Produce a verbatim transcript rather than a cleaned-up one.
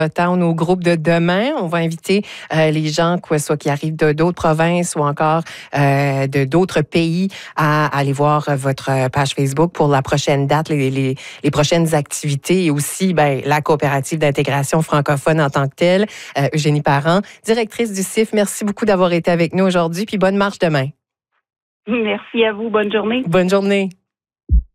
Town au groupe de demain. On va inviter euh, les gens, quoi, soit qui arrivent de d'autres provinces ou encore euh, de d'autres pays, à, à aller voir votre page Facebook pour la prochaine date, les, les, les prochaines activités et aussi ben, la coopérative d'intégration francophone en tant que telle. Euh, Eugénie Parent, directrice du C I F, merci beaucoup d'avoir été avec nous aujourd'hui, puis bonne marche demain. Merci à vous. Bonne journée. Bonne journée.